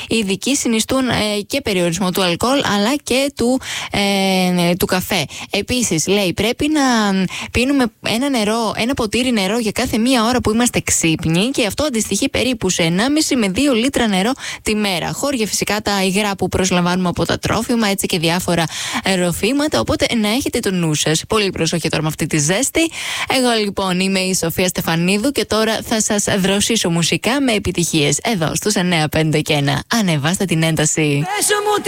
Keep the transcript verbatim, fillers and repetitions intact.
Οι ειδικοί συνιστούν ε, και περιορισμό του αλκοόλ αλλά και του, ε, του καφέ. Επίσης, λέει, πρέπει να πίνουμε ένα, νερό, ένα ποτήρι νερό για κάθε μία ώρα που είμαστε ξύπνοι και αυτό αντιστοιχεί περίπου σε ενάμιση με δύο λίτρα νερό τη μέρα. Χώρια φυσικά τα υγρά που προσλαμβάνουμε από τα τρόφιμα, έτσι και διάφορα ροφήματα. Οπότε να έχετε το νου σας. Πολύ προσοχή τώρα με αυτή τη ζέστη. Εγώ λοιπόν είμαι η Σοφία Στεφανίδου και τώρα θα σας δροσίσω μουσικά με επιτυχίες εδώ στους εννιά πέντε και ένα. Ανεβάστε την ένταση.